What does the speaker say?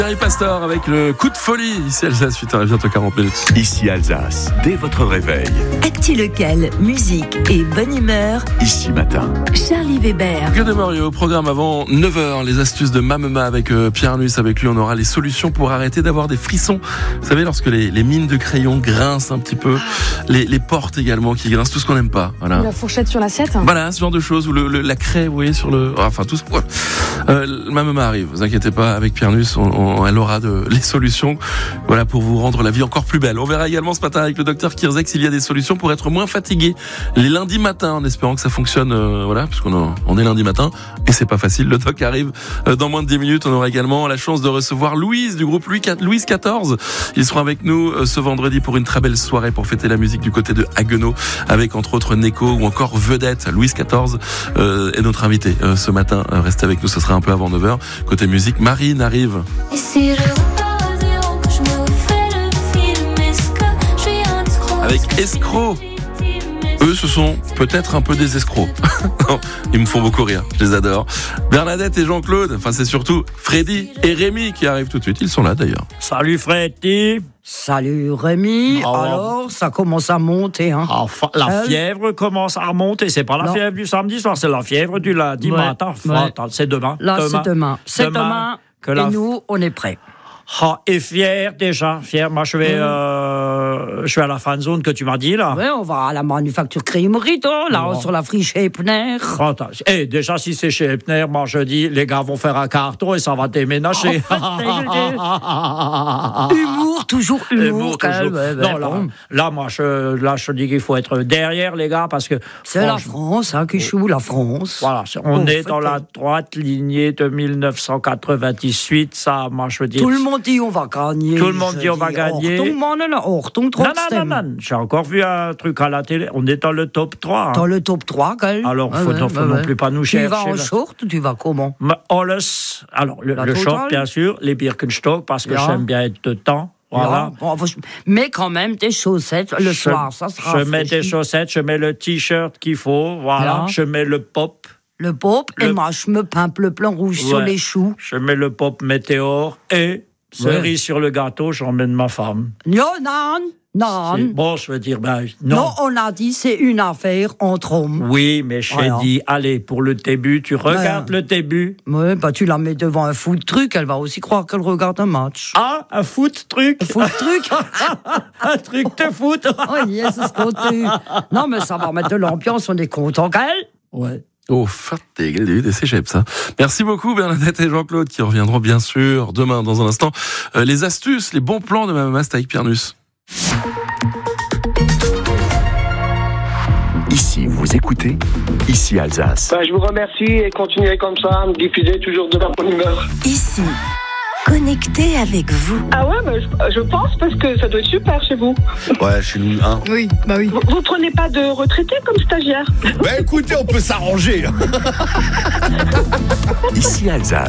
Thierry Pastor avec le coup de folie. Ici Alsace, 8h, bientôt 40 minutes. Ici Alsace, dès votre réveil. Actu local, musique et bonne humeur. Ici matin. Charlie Weber. Que de Mario, au programme avant 9h, les astuces de Mamema avec Pierre Nuss. Avec lui, on aura les solutions pour arrêter d'avoir des frissons. Vous savez, lorsque les mines de crayon grincent un petit peu, les portes également qui grincent, tout ce qu'on n'aime pas. Voilà. La fourchette sur l'assiette. Voilà, ce genre de choses, ou la craie, vous voyez, sur le... Enfin, tout ce... Mamema arrive, vous inquiétez pas, avec Pierre Nuss, elle aura les solutions, voilà, pour vous rendre la vie encore plus belle. On verra également ce matin avec le docteur Kirzek s'il y a des solutions pour être moins fatigué les lundis matins, en espérant que ça fonctionne, voilà, puisqu'on est lundi matin, et c'est pas facile. Le doc arrive dans moins de 10 minutes. On aura également la chance de recevoir Louise du groupe Louise XIV. Ils seront avec nous ce vendredi pour une très belle soirée pour fêter la musique du côté de Haguenau, avec entre autres Neko ou encore Vedette. Louise XIV est notre invité ce matin. Restez avec nous, ce sera un peu avant 9h. Côté musique, Marine arrive. Et si je repars à zéro, que je me refais le film, est-ce que je suis un escroc? Avec Escroc. Eux, ce sont peut-être un peu des escrocs. Non, ils me font beaucoup rire, je les adore. Bernadette et Jean-Claude, enfin c'est surtout Freddy et Rémi qui arrivent tout de suite. Ils sont là d'ailleurs. Salut Freddy. Salut Rémi, Oh. alors ça commence à monter, hein. Enfin, la fièvre commence à remonter. C'est pas la Non. fièvre du samedi soir, c'est la fièvre du lundi Ouais, matin. ouais. Attends, c'est demain. Là, c'est demain. C'est demain. que Et la- nous, on est prêts. Et fier déjà, fier. Moi, je vais à la fan zone que tu m'as dit là. Ouais, on va à la manufacture Crime-Rito, là, Bon. sur la friche Epner. Attends. Et déjà, si c'est chez Epner, moi je dis, les gars vont faire un carton et ça va déménager. Humour, toujours humour. quand toujours. même, ouais, Non, bon. là, moi, je dis qu'il faut être derrière les gars parce que C'est la franchement, France, hein, qui joue la France. voilà, on Oh, est dans faites- la droite lignée de 1998. Ça, moi, je veux dire. Tout le monde dit on va gagner. Tout le monde je dit on va dis, gagner. On retombe trop Non. J'ai encore vu un truc à la télé. On est dans le top 3. hein. Dans le top 3, quand même. Alors, faut non plus pas nous Tu chercher. vas en là. short ou tu vas comment? Alors, le La short, totale. bien sûr, les Birkenstock, parce que Ja. j'aime bien être dedans. Voilà. Bon, mais quand même, tes chaussettes, le soir, ça sera Je mets des rafraîchi. chaussettes, je mets le t-shirt qu'il faut, voilà. Ja. Je mets le pop. Le pop, et Le- moi, je me pimpe le plan rouge sur Ouais. les choux. Je mets le pop météore et cerise sur le gâteau, j'emmène ma femme. Non, non. Bon, je veux dire, Non, non. on a dit, c'est une affaire entre hommes. Oui, mais j'ai Voilà. dit, allez, pour le début, tu regardes le début. Ouais, bah, tu la mets devant un foot truc, elle va aussi croire qu'elle regarde un match. Ah, un foot truc. Foot truc? Un truc de foot. Oui, c'est ce qu'on dit. Non, mais ça va mettre de l'ambiance, on est content qu'elle. Ouais. Oh, fatigué des cégeps, ça. Merci beaucoup Bernadette et Jean-Claude qui reviendront bien sûr demain dans un instant. Les astuces, les bons plans de Mamema, c'est avec Pierre Nuss. Ici, vous écoutez. Ici Alsace. Je vous remercie et continuez comme ça à me diffuser toujours de la bonne humeur. Ici, connecté avec vous. Ah ouais, je pense parce que ça doit être super chez vous. Ouais, chez nous, hein. Oui, bah oui. Vous prenez pas de retraités comme stagiaire? Bah écoutez, on peut s'arranger. Ici Alsace.